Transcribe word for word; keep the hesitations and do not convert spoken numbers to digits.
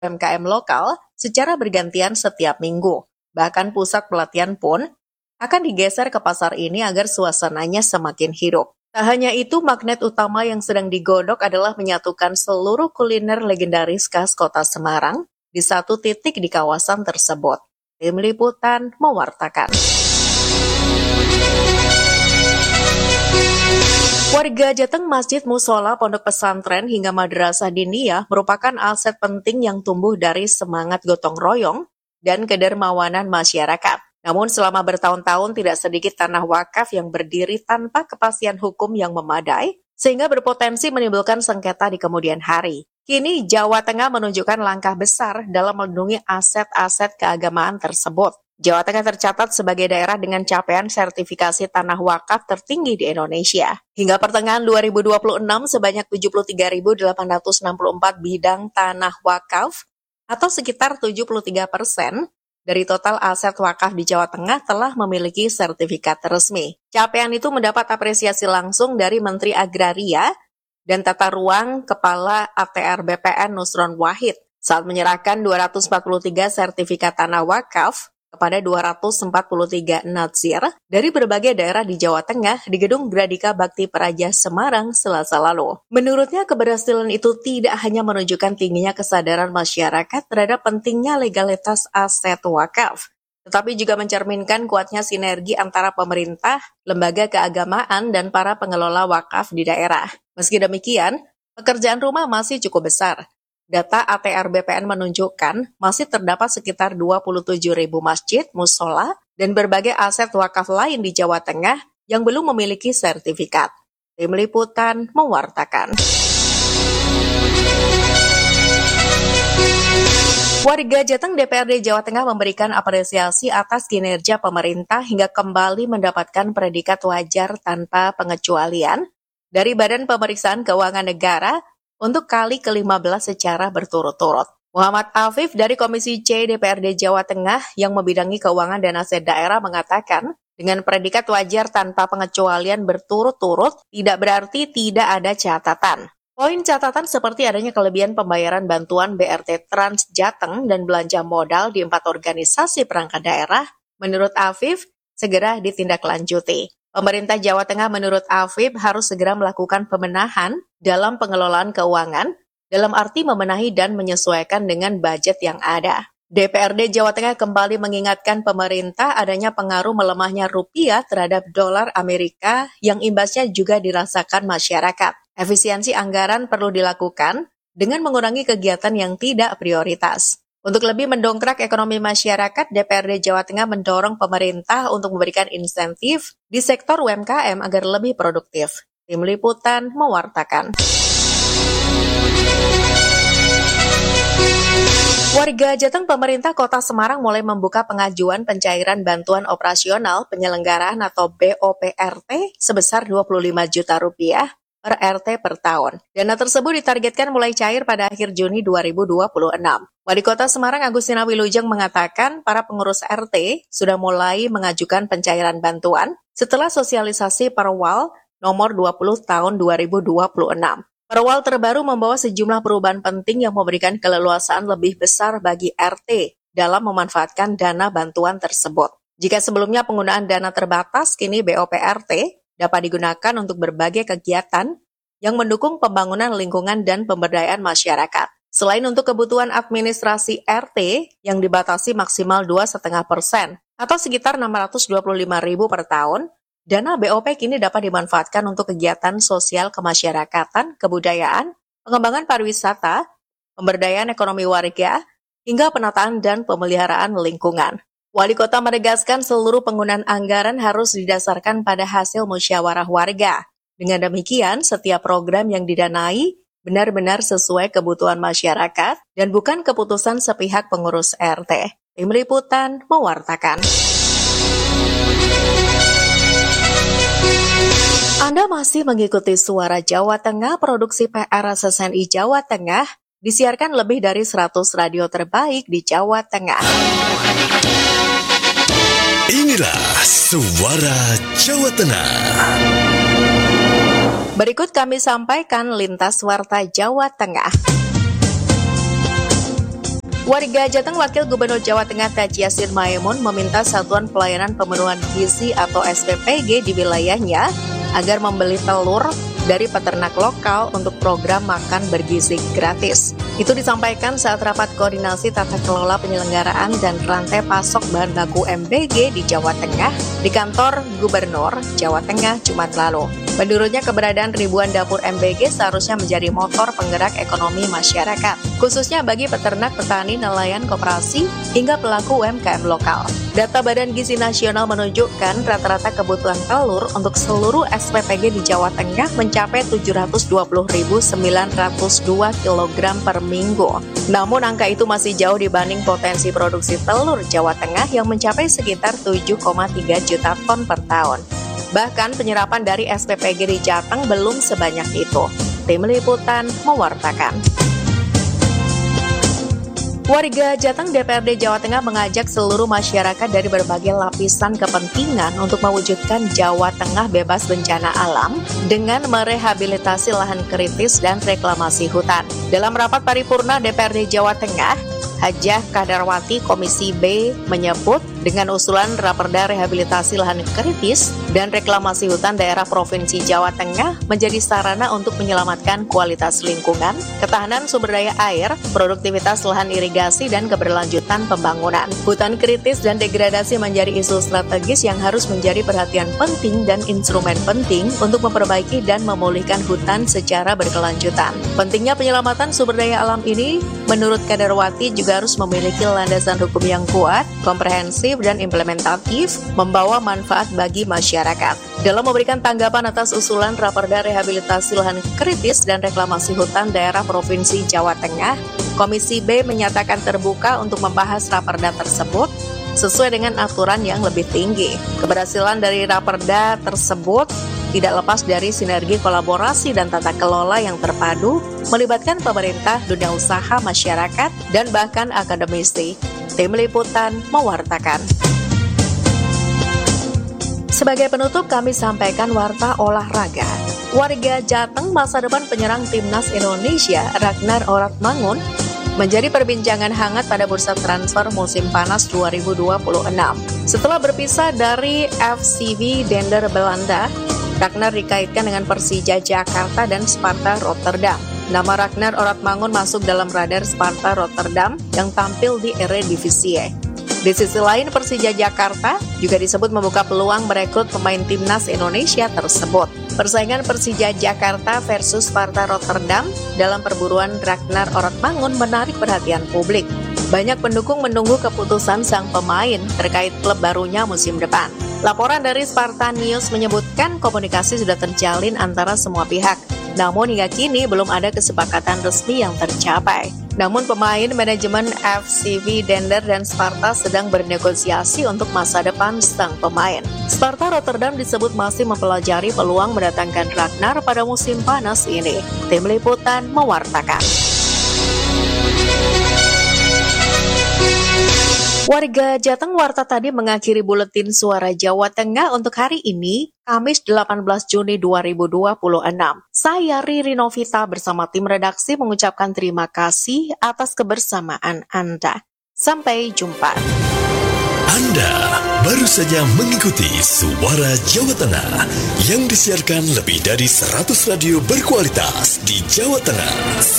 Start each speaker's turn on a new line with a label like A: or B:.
A: U M K M lokal secara bergantian setiap minggu. Bahkan pusat pelatihan pun akan digeser ke pasar ini agar suasananya semakin hidup. Tak hanya itu, magnet utama yang sedang digodok adalah menyatukan seluruh kuliner legendaris khas kota Semarang di satu titik di kawasan tersebut. Tim Liputan mewartakan. Warga Jateng, masjid, musola, pondok pesantren, hingga madrasah diniyah merupakan aset penting yang tumbuh dari semangat gotong royong dan kedermawanan masyarakat. Namun selama bertahun-tahun tidak sedikit tanah wakaf yang berdiri tanpa kepastian hukum yang memadai, sehingga berpotensi menimbulkan sengketa di kemudian hari. Kini Jawa Tengah menunjukkan langkah besar dalam melindungi aset-aset keagamaan tersebut. Jawa Tengah tercatat sebagai daerah dengan capaian sertifikasi tanah wakaf tertinggi di Indonesia. Hingga pertengahan dua ribu dua puluh enam, sebanyak tujuh puluh tiga ribu delapan ratus enam puluh empat bidang tanah wakaf atau sekitar tujuh puluh tiga persen dari total aset wakaf di Jawa Tengah telah memiliki sertifikat resmi. Capaian itu mendapat apresiasi langsung dari Menteri Agraria dan Tata Ruang Kepala A T R B P N Nusron Wahid saat menyerahkan dua ratus empat puluh tiga sertifikat tanah wakaf kepada dua ratus empat puluh tiga nazir dari berbagai daerah di Jawa Tengah di Gedung Gradika Bakti Praja Semarang Selasa lalu. Menurutnya, keberhasilan itu tidak hanya menunjukkan tingginya kesadaran masyarakat terhadap pentingnya legalitas aset wakaf, tetapi juga mencerminkan kuatnya sinergi antara pemerintah, lembaga keagamaan, dan para pengelola wakaf di daerah. Meski demikian, pekerjaan rumah masih cukup besar. Data A T R B P N menunjukkan masih terdapat sekitar dua puluh tujuh ribu masjid, musola, dan berbagai aset wakaf lain di Jawa Tengah yang belum memiliki sertifikat. Tim Liputan mewartakan. Warga Jateng, D P R D Jawa Tengah memberikan apresiasi atas kinerja pemerintah hingga kembali mendapatkan predikat wajar tanpa pengecualian dari Badan Pemeriksaan Keuangan Negara untuk kali ke lima belas secara berturut-turut. Muhammad Afif dari Komisi C D P R D Jawa Tengah yang membidangi keuangan dan aset daerah mengatakan, dengan predikat wajar tanpa pengecualian berturut-turut tidak berarti tidak ada catatan. Poin catatan seperti adanya kelebihan pembayaran bantuan B R T Trans Jateng dan belanja modal di empat organisasi perangkat daerah, menurut Afif, segera ditindaklanjuti. Pemerintah Jawa Tengah menurut Afif harus segera melakukan pemenahan dalam pengelolaan keuangan, dalam arti memenahi dan menyesuaikan dengan budget yang ada. D P R D Jawa Tengah kembali mengingatkan pemerintah adanya pengaruh melemahnya rupiah terhadap dolar Amerika yang imbasnya juga dirasakan masyarakat. Efisiensi anggaran perlu dilakukan dengan mengurangi kegiatan yang tidak prioritas. Untuk lebih mendongkrak ekonomi masyarakat, D P R D Jawa Tengah mendorong pemerintah untuk memberikan insentif di sektor U M K M agar lebih produktif. Tim Liputan mewartakan. Warga Jateng, pemerintah Kota Semarang mulai membuka pengajuan pencairan bantuan operasional penyelenggaraan atau B O P R T sebesar dua puluh lima juta rupiah per R T per tahun. Dana tersebut ditargetkan mulai cair pada akhir Juni dua ribu dua puluh enam. Wali Kota Semarang Agustina Wilujeng mengatakan para pengurus R T sudah mulai mengajukan pencairan bantuan setelah sosialisasi Perwal nomor dua puluh tahun dua ribu dua puluh enam. Perwal terbaru membawa sejumlah perubahan penting yang memberikan keleluasaan lebih besar bagi R T dalam memanfaatkan dana bantuan tersebut. Jika sebelumnya penggunaan dana terbatas, kini B O P R T dapat digunakan untuk berbagai kegiatan yang mendukung pembangunan lingkungan dan pemberdayaan masyarakat. Selain untuk kebutuhan administrasi R T yang dibatasi maksimal dua koma lima persen atau sekitar enam ratus dua puluh lima ribu per tahun, dana B O P kini dapat dimanfaatkan untuk kegiatan sosial kemasyarakatan, kebudayaan, pengembangan pariwisata, pemberdayaan ekonomi warga, hingga penataan dan pemeliharaan lingkungan. Wali Kota menegaskan seluruh penggunaan anggaran harus didasarkan pada hasil musyawarah warga. Dengan demikian, setiap program yang didanai benar-benar sesuai kebutuhan masyarakat dan bukan keputusan sepihak pengurus R T. Tim Liputan mewartakan. Anda masih mengikuti Suara Jawa Tengah, produksi P R S S N I Jawa Tengah, disiarkan lebih dari seratus radio terbaik di Jawa Tengah.
B: Inilah Suara Jawa Tengah.
A: Berikut kami sampaikan lintas warta Jawa Tengah. Warga Jateng, Wakil Gubernur Jawa Tengah Taji Yassin Maimun meminta Satuan Pelayanan Pemenuhan Gizi atau S P P G di wilayahnya agar membeli telur dari peternak lokal untuk program makan bergizi gratis. Itu disampaikan saat rapat koordinasi tata kelola penyelenggaraan dan rantai pasok bahan baku M B G di Jawa Tengah di kantor Gubernur Jawa Tengah Jumat lalu. Menurutnya keberadaan ribuan dapur M B G seharusnya menjadi motor penggerak ekonomi masyarakat, khususnya bagi peternak, petani, nelayan, koperasi, hingga pelaku U M K M lokal. Data Badan Gizi Nasional menunjukkan rata-rata kebutuhan telur untuk seluruh S P P G di Jawa Tengah mencapai tujuh ratus dua puluh ribu sembilan ratus dua kilogram per minggu. Namun angka itu masih jauh dibanding potensi produksi telur Jawa Tengah yang mencapai sekitar tujuh koma tiga juta ton per tahun. Bahkan penyerapan dari S P P G di Jateng belum sebanyak itu. Tim Liputan mewartakan. Warga Jateng, D P R D Jawa Tengah mengajak seluruh masyarakat dari berbagai lapisan kepentingan untuk mewujudkan Jawa Tengah bebas bencana alam dengan merehabilitasi lahan kritis dan reklamasi hutan. Dalam rapat paripurna D P R D Jawa Tengah, Hajah Kadarwati Komisi B menyebut dengan usulan Raperda Rehabilitasi Lahan Kritis dan Reklamasi Hutan Daerah Provinsi Jawa Tengah menjadi sarana untuk menyelamatkan kualitas lingkungan, ketahanan sumber daya air, produktivitas lahan irigasi, dan keberlanjutan pembangunan. Hutan kritis dan degradasi menjadi isu strategis yang harus menjadi perhatian penting dan instrumen penting untuk memperbaiki dan memulihkan hutan secara berkelanjutan. Pentingnya penyelamatan sumber daya alam ini, menurut Kadarwati, juga harus memiliki landasan hukum yang kuat, komprehensif, dan implementatif, membawa manfaat bagi masyarakat. Dalam memberikan tanggapan atas usulan Raperda Rehabilitasi Lahan Kritis dan Reklamasi Hutan Daerah Provinsi Jawa Tengah, Komisi B menyatakan terbuka untuk membahas Raperda tersebut sesuai dengan aturan yang lebih tinggi. Keberhasilan dari Raperda tersebut tidak lepas dari sinergi kolaborasi dan tata kelola yang terpadu melibatkan pemerintah, dunia usaha, masyarakat, dan bahkan akademisi. Tim Liputan mewartakan. Sebagai penutup, kami sampaikan warta olahraga. Warga Jateng, masa depan penyerang timnas Indonesia Ragnar Oratmangun menjadi perbincangan hangat pada bursa transfer musim panas dua ribu dua puluh enam. Setelah berpisah dari F C V Dender Belanda, Ragnar dikaitkan dengan Persija Jakarta dan Sparta Rotterdam. Nama Ragnar Oratmangun masuk dalam radar Sparta Rotterdam yang tampil di Eredivisie. Di sisi lain, Persija Jakarta juga disebut membuka peluang merekrut pemain timnas Indonesia tersebut. Persaingan Persija Jakarta versus Sparta Rotterdam dalam perburuan Ragnar Oratmangun menarik perhatian publik. Banyak pendukung menunggu keputusan sang pemain terkait klub barunya musim depan. Laporan dari Sparta News menyebutkan komunikasi sudah terjalin antara semua pihak. Namun hingga kini belum ada kesepakatan resmi yang tercapai. Namun pemain, manajemen F C V Dender dan Sparta sedang bernegosiasi untuk masa depan sang pemain. Sparta Rotterdam disebut masih mempelajari peluang mendatangkan Ragnar pada musim panas ini. Tim Liputan mewartakan. Warga Jateng, warta tadi mengakhiri buletin Suara Jawa Tengah untuk hari ini, Kamis delapan belas Juni dua ribu dua puluh enam. Saya Riri Novita bersama tim redaksi mengucapkan terima kasih atas kebersamaan Anda. Sampai jumpa.
B: Anda baru saja mengikuti Suara Jawa Tengah yang disiarkan lebih dari seratus radio berkualitas di Jawa Tengah.